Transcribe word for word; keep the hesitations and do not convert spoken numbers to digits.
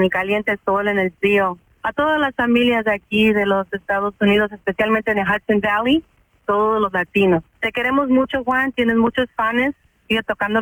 el caliente sol, en el frío. A todas las familias de aquí, de los Estados Unidos, especialmente en el Hudson Valley, todos los latinos. Te queremos mucho, Juan, tienes muchos fans, sigue tocando